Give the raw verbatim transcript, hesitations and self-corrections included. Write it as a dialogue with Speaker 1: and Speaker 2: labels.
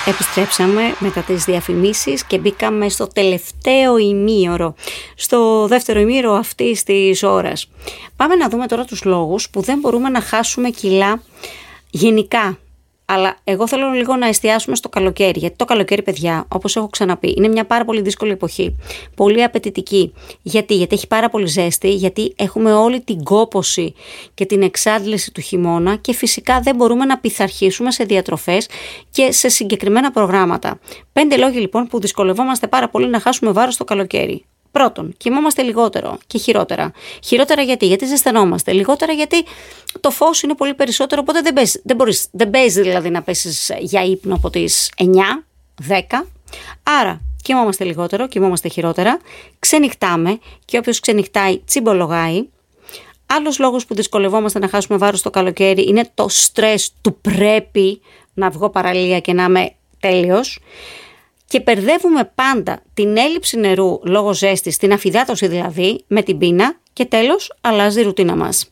Speaker 1: Επιστρέψαμε μετά τις διαφημίσεις και μπήκαμε στο τελευταίο ημίωρο, στο δεύτερο ημίωρο αυτής της ώρας. Πάμε να δούμε τώρα τους λόγους που δεν μπορούμε να χάσουμε κιλά γενικά. Αλλά εγώ θέλω λίγο να εστιάσουμε στο καλοκαίρι, γιατί το καλοκαίρι, παιδιά, όπως έχω ξαναπεί, είναι μια πάρα πολύ δύσκολη εποχή, πολύ απαιτητική. Γιατί, γιατί έχει πάρα πολύ ζέστη, γιατί έχουμε όλη την κόπωση και την εξάντληση του χειμώνα και φυσικά δεν μπορούμε να πειθαρχήσουμε σε διατροφές και σε συγκεκριμένα προγράμματα. Πέντε λόγοι λοιπόν που δυσκολευόμαστε πάρα πολύ να χάσουμε βάρος το καλοκαίρι. Πρώτον, κοιμόμαστε λιγότερο και χειρότερα. Χειρότερα γιατί, γιατί ζεσθενόμαστε. Λιγότερα γιατί το φως είναι πολύ περισσότερο, οπότε δεν παίζει, δεν μπορείς, δεν παίζει δηλαδή να πέσεις για ύπνο από τις εννιά, δέκα. Άρα, κοιμόμαστε λιγότερο, κοιμόμαστε χειρότερα, ξενυχτάμε και όποιος ξενυχτάει τσιμπολογάει. Άλλος λόγος που δυσκολευόμαστε να χάσουμε βάρος το καλοκαίρι είναι το στρες του πρέπει να βγω παραλία και να είμαι τέλειος. Και μπερδεύουμε πάντα την έλλειψη νερού λόγω ζέστης, την αφυδάτωση δηλαδή, με την πείνα και τέλος αλλάζει η ρουτίνα μας.